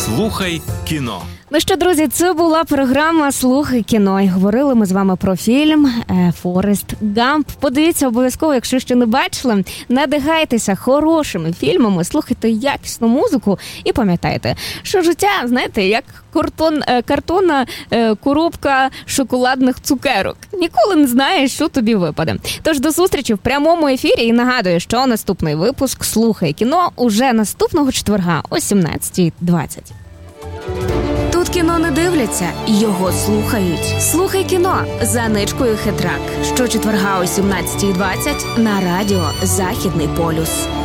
Слухай кіно. Ну що, друзі, це була програма «Слухай кіно». І говорили ми з вами про фільм «Форест Гамп». Подивіться обов'язково, якщо ще не бачили. Надихайтеся хорошими фільмами, слухайте якісну музику і пам'ятайте, що життя, знаєте, як картонна коробка шоколадних цукерок. Ніколи не знаєш, що тобі випаде. Тож до зустрічі в прямому ефірі і нагадую, що наступний випуск «Слухай кіно» уже наступного четверга о 17:20. Тут кіно не дивляться, його слухають. «Слухай кіно» за Ничкою Хитрак. Щочетверга о 17:20 на радіо «Західний полюс».